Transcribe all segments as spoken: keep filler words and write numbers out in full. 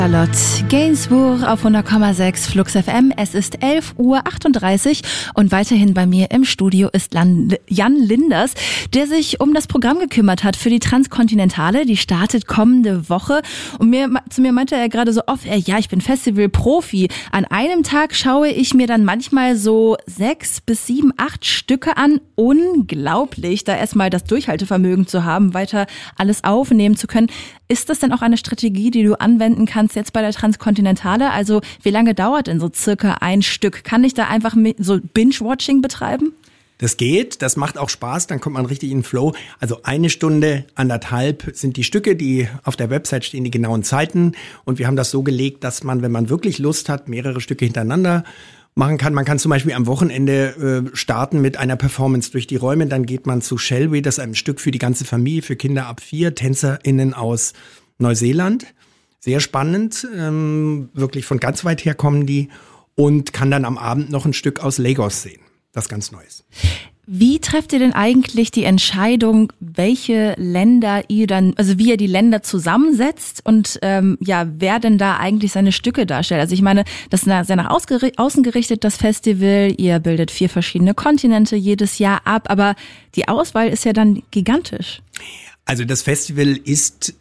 Charlotte Gainsbourg auf hundert Komma sechs Flux F M. Es ist elf Uhr achtunddreißig und weiterhin bei mir im Studio ist Jan Linders, der sich um das Programm gekümmert hat für die Transkontinentale. Die startet kommende Woche. Und mir, zu mir meinte er gerade so oft, ja, ich bin Festival-Profi. An einem Tag schaue ich mir dann manchmal so sechs bis sieben, acht Stücke an. Unglaublich, da erstmal das Durchhaltevermögen zu haben, weiter alles aufnehmen zu können. Ist das denn auch eine Strategie, die du anwenden kannst jetzt bei der Transkontinentale? Also wie lange dauert denn so circa ein Stück? Kann ich da einfach so Binge-Watching betreiben? Das geht, das macht auch Spaß, dann kommt man richtig in den Flow. Also eine Stunde, anderthalb sind die Stücke, die auf der Website stehen, die genauen Zeiten. Und wir haben das so gelegt, dass man, wenn man wirklich Lust hat, mehrere Stücke hintereinander machen kann. Man kann zum Beispiel am Wochenende äh, starten mit einer Performance durch die Räume. Dann geht man zu Shall We, das ist ein Stück für die ganze Familie, für Kinder ab vier, TänzerInnen aus Neuseeland. Sehr spannend, ähm, wirklich von ganz weit her kommen die. Und kann dann am Abend noch ein Stück aus Lagos sehen. Das ganz Neues. Wie trefft ihr denn eigentlich die Entscheidung, welche Länder ihr dann, also wie ihr die Länder zusammensetzt und ähm, ja, wer denn da eigentlich seine Stücke darstellt? Also ich meine, das ist sehr nach außen gerichtet, das Festival. Ihr bildet vier verschiedene Kontinente jedes Jahr ab, aber die Auswahl ist ja dann gigantisch. Also das Festival ist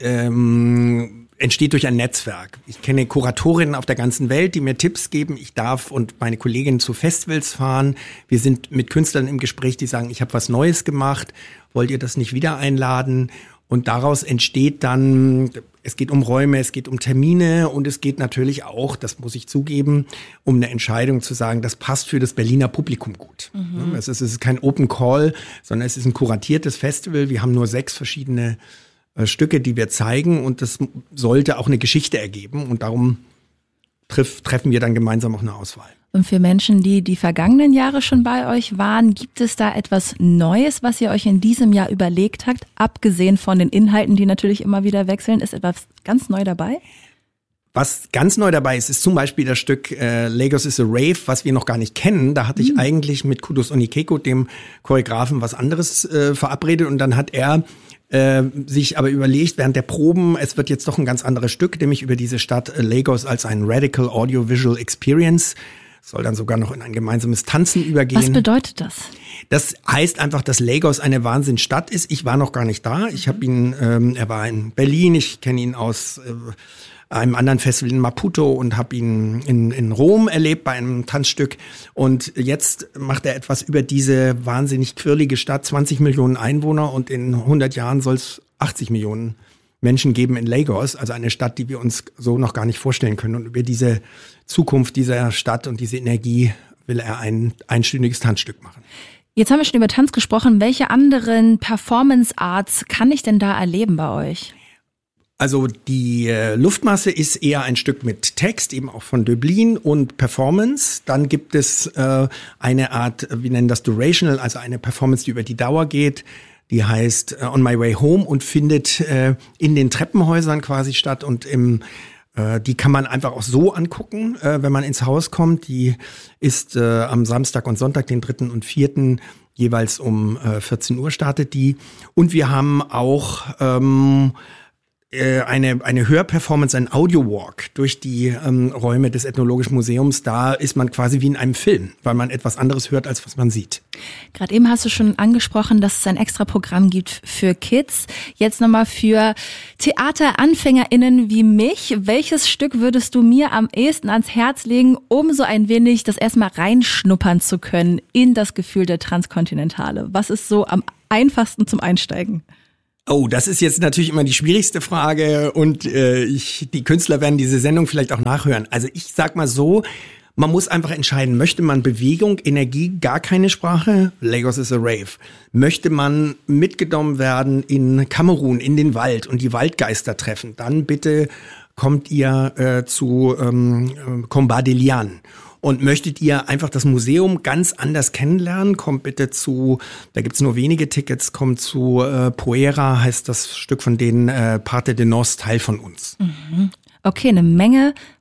ähm, entsteht durch ein Netzwerk. Ich kenne Kuratorinnen auf der ganzen Welt, die mir Tipps geben. Ich darf und meine Kolleginnen zu Festivals fahren. Wir sind mit Künstlern im Gespräch, die sagen, ich habe was Neues gemacht. Wollt ihr das nicht wieder einladen? Und daraus entsteht dann, es geht um Räume, es geht um Termine und es geht natürlich auch, das muss ich zugeben, um eine Entscheidung zu sagen, das passt für das Berliner Publikum gut. Mhm. Es ist, es ist kein Open Call, sondern es ist ein kuratiertes Festival. Wir haben nur sechs verschiedene Stücke, die wir zeigen und das sollte auch eine Geschichte ergeben und darum treff, treffen wir dann gemeinsam auch eine Auswahl. Und für Menschen, die die vergangenen Jahre schon bei euch waren, gibt es da etwas Neues, was ihr euch in diesem Jahr überlegt habt, abgesehen von den Inhalten, die natürlich immer wieder wechseln? Ist etwas ganz neu dabei? Was ganz neu dabei ist, ist zum Beispiel das Stück äh, Lagos is a Rave, was wir noch gar nicht kennen. Da hatte ich mhm. eigentlich mit Kudos Onikeko, dem Choreografen, was anderes äh, verabredet und dann hat er Äh, sich aber überlegt während der Proben, es wird jetzt doch ein ganz anderes Stück, nämlich über diese Stadt äh, Lagos als ein Radical Audiovisual Experience. Soll dann sogar noch in ein gemeinsames Tanzen übergehen. Was bedeutet das? Das heißt einfach, dass Lagos eine Wahnsinnsstadt ist. Ich war noch gar nicht da. Ich habe ihn, ähm, er war in Berlin, ich kenne ihn aus äh, einem anderen Festival in Maputo und habe ihn in, in Rom erlebt bei einem Tanzstück. Und jetzt macht er etwas über diese wahnsinnig quirlige Stadt, zwanzig Millionen Einwohner und in hundert Jahren soll es achtzig Millionen Menschen geben in Lagos, also eine Stadt, die wir uns so noch gar nicht vorstellen können. Und über diese Zukunft dieser Stadt und diese Energie will er ein einstündiges Tanzstück machen. Jetzt haben wir schon über Tanz gesprochen. Welche anderen Performance Arts kann ich denn da erleben bei euch? Also die äh, Luftmasse ist eher ein Stück mit Text, eben auch von Döblin und Performance. Dann gibt es äh, eine Art, wir nennen das Durational, also eine Performance, die über die Dauer geht. Die heißt äh, On My Way Home und findet äh, in den Treppenhäusern quasi statt. Und im, äh, die kann man einfach auch so angucken, äh, wenn man ins Haus kommt. Die ist äh, am Samstag und Sonntag, den dritten und vierten jeweils um äh, vierzehn Uhr startet die. Und wir haben auch ähm, eine eine Hörperformance, ein Audio-Walk durch die ähm, Räume des Ethnologischen Museums. Da ist man quasi wie in einem Film, weil man etwas anderes hört, als was man sieht. Gerade eben hast du schon angesprochen, dass es ein extra Programm gibt für Kids. Jetzt nochmal für TheateranfängerInnen wie mich. Welches Stück würdest du mir am ehesten ans Herz legen, um so ein wenig das erstmal reinschnuppern zu können in das Gefühl der Transkontinentale? Was ist so am einfachsten zum Einsteigen? Oh, das ist jetzt natürlich immer die schwierigste Frage und äh, ich, die Künstler werden diese Sendung vielleicht auch nachhören. Also ich sag mal so, man muss einfach entscheiden, möchte man Bewegung, Energie, gar keine Sprache? Lagos is a Rave. Möchte man mitgenommen werden in Kamerun, in den Wald und die Waldgeister treffen? Dann bitte kommt ihr äh, zu ähm, Combat de Lian. Und möchtet ihr einfach das Museum ganz anders kennenlernen, kommt bitte zu, da gibt's nur wenige Tickets, kommt zu äh, Poera, heißt das Stück von denen, äh, Parte de Nos, Teil von uns. Mhm. Okay, eine Menge,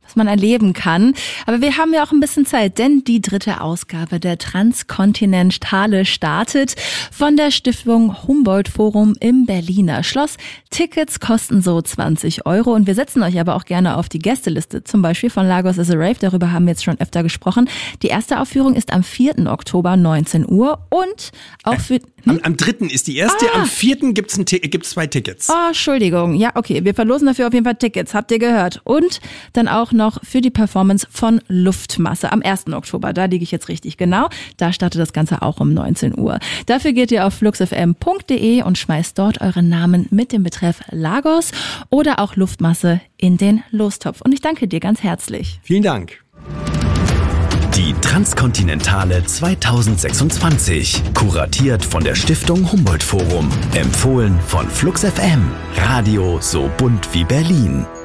was man erleben kann. Aber wir haben ja auch ein bisschen Zeit, denn die dritte Ausgabe der Transkontinentale startet von der Stiftung Humboldt Forum im Berliner Schloss. Tickets kosten so zwanzig Euro und wir setzen euch aber auch gerne auf die Gästeliste, zum Beispiel von Lagos is a Rave, darüber haben wir jetzt schon öfter gesprochen. Die erste Aufführung ist am vierten Oktober, neunzehn Uhr und auch für... Hm? Am, am dritten ist die erste, ah. am vierten gibt's ein, gibt's zwei Tickets. Oh, Entschuldigung. Ja, okay, wir verlosen dafür auf jeden Fall Tickets, habt ihr gehört. Und dann auch noch für die Performance von Luftmasse am ersten Oktober. Da liege ich jetzt richtig genau. Da startet das Ganze auch um neunzehn Uhr. Dafür geht ihr auf fluxfm punkt de und schmeißt dort euren Namen mit dem Betreff Lagos oder auch Luftmasse in den Lostopf. Und ich danke dir ganz herzlich. Vielen Dank. Die Transkontinentale zweitausendsechsundzwanzig. Kuratiert von der Stiftung Humboldt Forum. Empfohlen von FluxFM. Radio so bunt wie Berlin.